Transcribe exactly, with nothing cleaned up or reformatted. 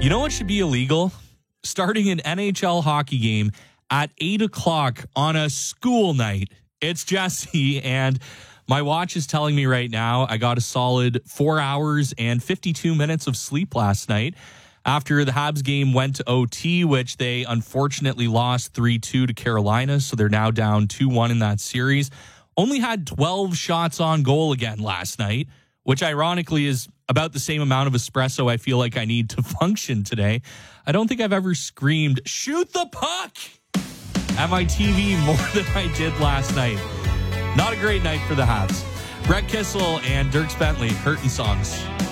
You know what should be illegal? Starting an N H L hockey game at eight o'clock on a school night. It's Jesse, and my watch is telling me right now I got a solid four hours and fifty-two minutes of sleep last night after the Habs game went to O T, which they unfortunately lost three two to Carolina, so they're now down two one in that series. Only had twelve shots on goal again last night, which ironically is about the same amount of espresso I feel like I need to function today. I don't think I've ever screamed, "Shoot the puck!" at my T V more than I did last night. Not a great night for the Habs. Brett Kissel and Dierks Bentley, Curtain Songs.